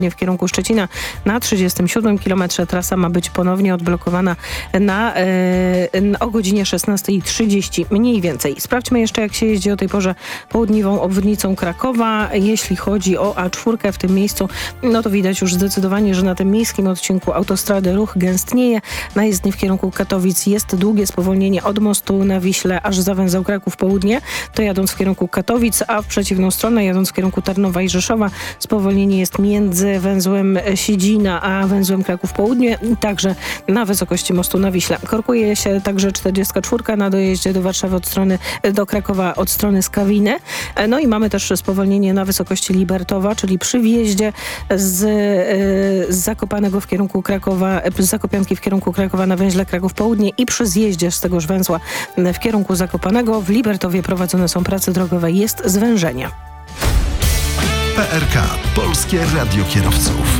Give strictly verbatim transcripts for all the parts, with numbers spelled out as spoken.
w kierunku Szczecina na trzydziestym siódmym kilometrze. Trasa ma być ponownie odblokowana na, e, na o godzinie szesnastej trzydzieści mniej więcej. Sprawdźmy jeszcze, jak się jeździ o tej porze południową obwodnicą Krakowa. Jeśli chodzi o A cztery w tym miejscu, no to widać już zdecydowanie, że na tym miejskim odcinku autostrady ruch gęstnieje. Na jezdni w kierunku Katowic jest długie spowolnienie od mostu na Wiśle aż za węzeł Kraków Południe. To jadąc w kierunku Katowic, a w przeciwną stronę jadąc w kierunku Tarnowa i Rzeszowa spowolnienie jest między węzłem Siedzina a węzłem Kraków Południe, także na wysokości mostu na Wiśle. Korkuje się także czterdziestka czwórka na dojeździe do Warszawy od strony, do Krakowa od strony Skawiny. No i mamy też spowolnienie na wysokości Libertowa, czyli przy wjeździe z, z Zakopanego w kierunku Krakowa, z Zakopianki w kierunku Krakowa na węźle Kraków Południe i przy zjeździe z tegoż węzła w kierunku Zakopanego. W Libertowie prowadzone są prace drogowe, jest zwężenie. P R K. Polskie Radio Kierowców.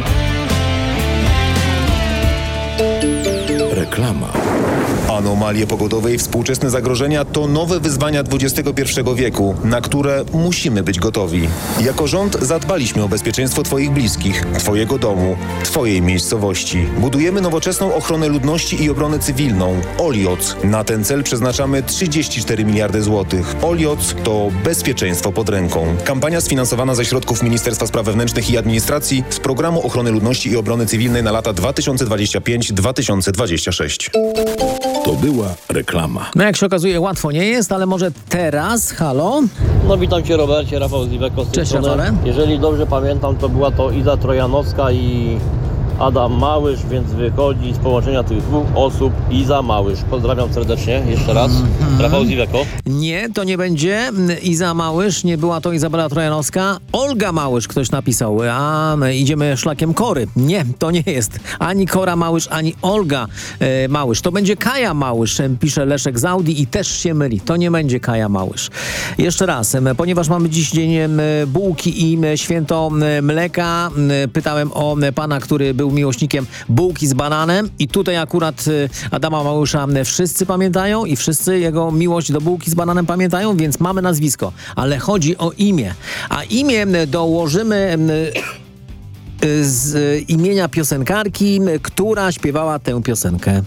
Reklama. Anomalie pogodowe i współczesne zagrożenia to nowe wyzwania dwudziestego pierwszego wieku, na które musimy być gotowi. Jako rząd zadbaliśmy o bezpieczeństwo Twoich bliskich, Twojego domu, Twojej miejscowości. Budujemy nowoczesną ochronę ludności i obronę cywilną. Olioc. Na ten cel przeznaczamy trzydzieści cztery miliardy złotych. Olioc to bezpieczeństwo pod ręką. Kampania sfinansowana ze środków Ministerstwa Spraw Wewnętrznych i Administracji z Programu Ochrony Ludności i Obrony Cywilnej na lata dwa tysiące dwudziesty piąty do dwa tysiące dwudziestego szóstego. To była reklama. No jak się okazuje, łatwo nie jest, ale może teraz, halo? No witam Cię, Robercie, Rafał z Iveco. Cześć, Rafale. Jeżeli dobrze pamiętam, to była to Iza Trojanowska i Adam Małysz, więc wychodzi z połączenia tych dwóch osób Iza Małysz. Pozdrawiam serdecznie jeszcze raz. Mm-hmm. Rafał z Iveco. Nie, to nie będzie Iza Małysz, nie była to Izabela Trojanowska. Olga Małysz ktoś napisał, a my idziemy szlakiem Kory. Nie, to nie jest ani Kora Małysz, ani Olga e, Małysz. To będzie Kaja Małysz, pisze Leszek z Audi i też się myli. To nie będzie Kaja Małysz. Jeszcze raz, ponieważ mamy dziś dzień bułki i święto mleka, pytałem o pana, który był miłośnikiem bułki z bananem i tutaj akurat Adama Małysza wszyscy pamiętają i wszyscy jego miłość do bułki z bananem pamiętają, więc mamy nazwisko, ale chodzi o imię. A imię dołożymy z imienia piosenkarki, która śpiewała tę piosenkę.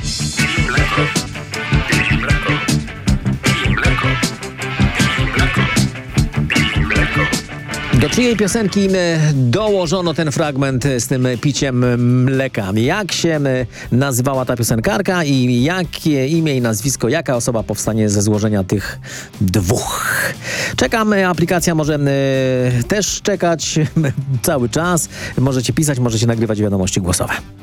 Do czyjej piosenki dołożono ten fragment z tym piciem mleka? Jak się nazywała ta piosenkarka i jakie imię i nazwisko, jaka osoba powstanie ze złożenia tych dwóch? Czekam, aplikacja może też czekać cały czas. Możecie pisać, możecie nagrywać wiadomości głosowe.